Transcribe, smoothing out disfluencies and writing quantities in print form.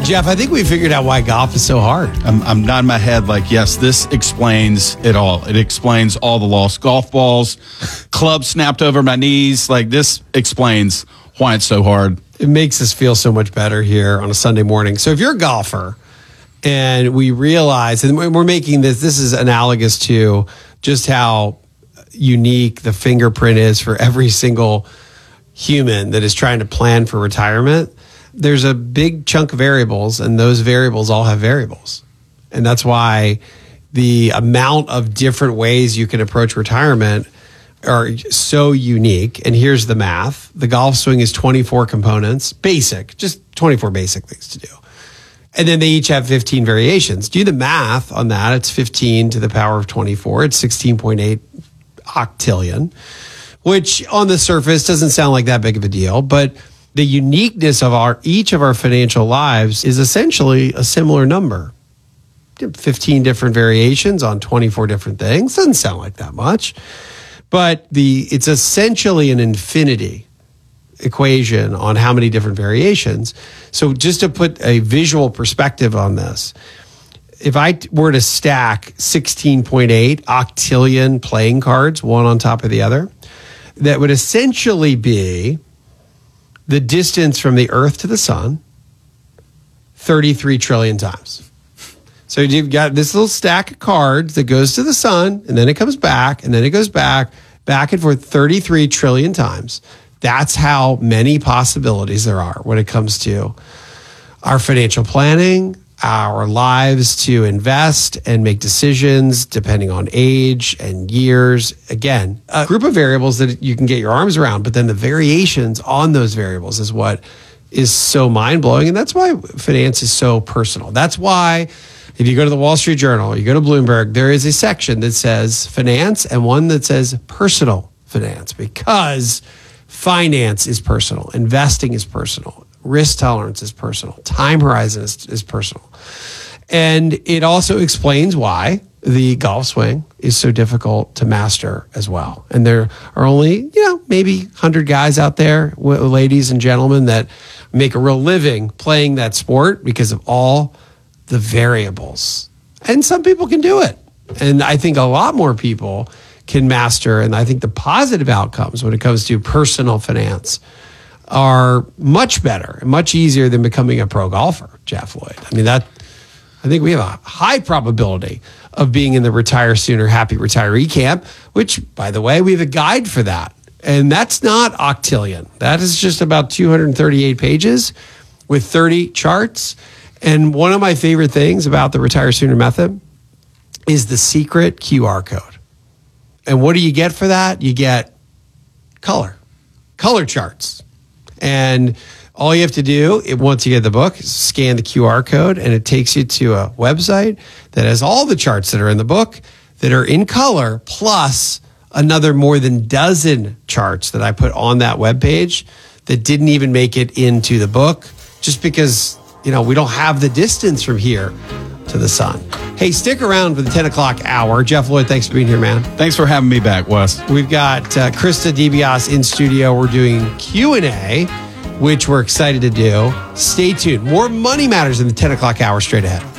Jeff, I think we figured out why golf is so hard. I'm nodding my head like, yes, this explains it all. It explains all the lost golf balls, clubs snapped over my knees. Like, this explains why it's so hard. It makes us feel so much better here on a Sunday morning. So if you're a golfer and we realize, and we're making this is analogous to just how unique the fingerprint is for every single human that is trying to plan for retirement. There's a big chunk of variables, and those variables all have variables. And that's why the amount of different ways you can approach retirement are so unique. And here's the math. The golf swing is 24 components, basic, just 24 basic things to do. And then they each have 15 variations. Do the math on that. It's 15 to the power of 24. It's 16.8 octillion, which on the surface doesn't sound like that big of a deal, but the uniqueness of each of our financial lives is essentially a similar number. 15 different variations on 24 different things. Doesn't sound like that much, but it's essentially an infinity equation on how many different variations. So just to put a visual perspective on this, if I were to stack 16.8 octillion playing cards, one on top of the other, that would essentially be the distance from the Earth to the sun 33 trillion times. So you've got this little stack of cards that goes to the sun, and then it comes back, and then it goes back and forth 33 trillion times. That's how many possibilities there are when it comes to our financial planning, our lives to invest and make decisions depending on age and years. Again, a group of variables that you can get your arms around, but then the variations on those variables is what is so mind-blowing. And that's why finance is so personal. That's why if you go to the Wall Street Journal, you go to Bloomberg, there is a section that says finance and one that says personal finance, because finance is personal, investing is personal, risk tolerance is personal, time horizon is personal. And it also explains why the golf swing is so difficult to master as well. And there are only, maybe 100 guys out there, ladies and gentlemen, that make a real living playing that sport because of all the variables. And some people can do it. And I think a lot more people can master. And I think the positive outcomes when it comes to personal finance are much better and much easier than becoming a pro golfer, Jeff Lloyd. I think we have a high probability of being in the Retire Sooner Happy Retiree camp, which, by the way, we have a guide for that. And that's not octillion. That is just about 238 pages with 30 charts. And one of my favorite things about the Retire Sooner method is the secret QR code. And what do you get for that? You get color charts. And all you have to do, once you get the book, is scan the QR code, and it takes you to a website that has all the charts that are in the book that are in color, plus another more than dozen charts that I put on that webpage that didn't even make it into the book, just because, we don't have the distance from here to the sun. Hey, stick around for the 10 o'clock hour. Jeff Lloyd, thanks for being here, man. Thanks for having me back, Wes. We've got Krista DiBiase in studio. We're doing Q&A, which we're excited to do. Stay tuned. More Money Matters in the 10 o'clock hour straight ahead.